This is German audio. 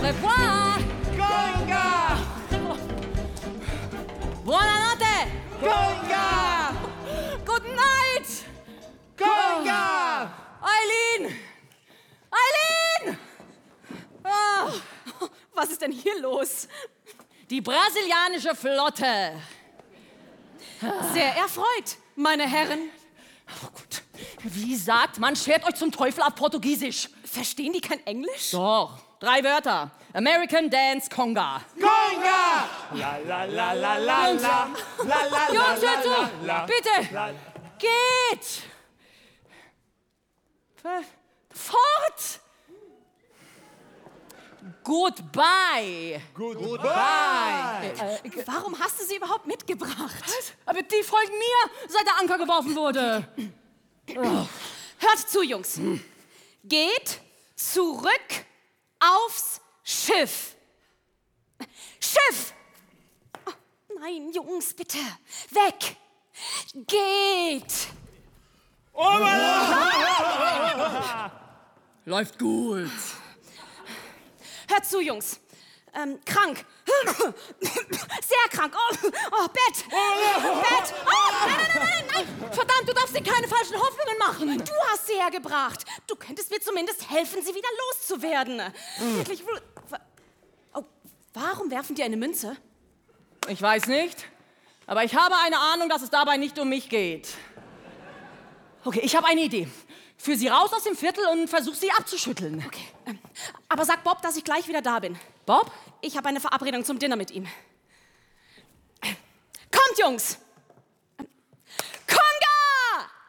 revoir. Goinga! Buonanotte. Goinga! Good night. Goinga! Eileen! Eileen! Ah, was ist denn hier los? Die brasilianische Flotte. Sehr erfreut, meine Herren. Oh gut. Wie sagt man, schert euch zum Teufel auf Portugiesisch? Verstehen die kein Englisch? Doch. 3 Wörter. American Dance Conga. Goinga! La la la la la Jungs, la la la Jungs, hört zu! la. Bitte! Geht! Fort! Goodbye! Goodbye! Warum hast du sie überhaupt mitgebracht? Aber die folgen mir, seit der Anker geworfen wurde. Hört zu, Jungs. Geht zurück aufs Schiff. Schiff! Oh, nein, Jungs, bitte. Weg! Geht! Läuft gut. Hört zu, Jungs. Krank. Sehr krank. Oh, Bett. Bett. Oh, nein. Verdammt, du darfst dir keine falschen Hoffnungen machen. Du hast sie hergebracht. Du könntest mir zumindest helfen, sie wieder loszuwerden. Wirklich. Oh, warum werfen die eine Münze? Ich weiß nicht. Aber ich habe eine Ahnung, dass es dabei nicht um mich geht. Okay, ich habe eine Idee. Führ sie raus aus dem Viertel und versuch sie abzuschütteln. Okay. Aber sag Bob, dass ich gleich wieder da bin. Bob? Ich habe eine Verabredung zum Dinner mit ihm. Kommt, Jungs!